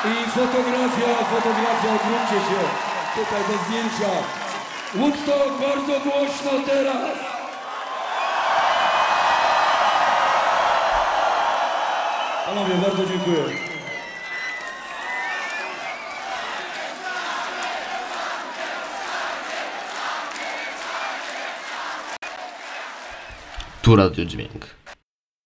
I fotografia, odwróćcie się. Tutaj do zdjęcia. Woodstock, bardzo głośno teraz. Panowie, bardzo dziękuję. Tu Radiodźwięk.